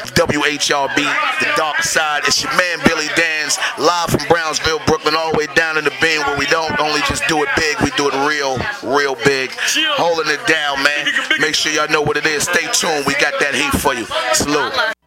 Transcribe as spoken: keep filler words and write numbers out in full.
W H R B, The Dark Side. It's your man Billy Danz, live from Brownsville, Brooklyn, all the way down in the Bend, where we don't only just do it big, we do it real, real big. Holding it down, man. Make sure y'all know what it is. Stay tuned. We got that heat for you. Salute.